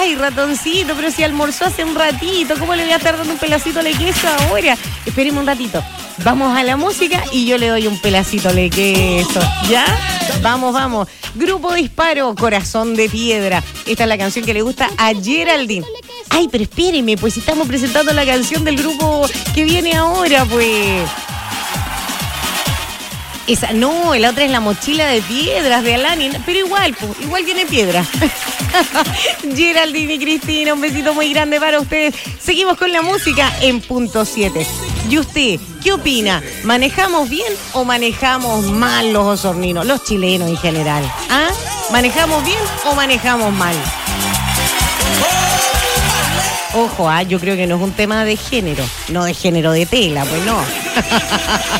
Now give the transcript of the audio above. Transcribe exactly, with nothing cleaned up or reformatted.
Ay, ratoncito, pero si almorzó hace un ratito, ¿cómo le voy a estar dando un pedacito de queso ahora? Esperemos un ratito. Vamos a la música y yo le doy un pedacito de queso. ¿Ya? Vamos, vamos. Grupo Disparo, Corazón de Piedra. Esta es la canción que le gusta a Geraldine. Ay, pero espéreme, pues estamos presentando la canción del grupo que viene ahora, pues. Esa, no, la otra es La Mochila de Piedras de Alani, pero igual, pues, igual tiene piedra. Geraldine y Cristina, un besito muy grande para ustedes. Seguimos con la música en punto siete. ¿Y usted qué opina? ¿Manejamos bien o manejamos mal los osorninos? Los chilenos en general. ¿Ah? ¿Manejamos bien o manejamos mal? Ojo, ah, yo creo que no es un tema de género, no de género de tela, pues no.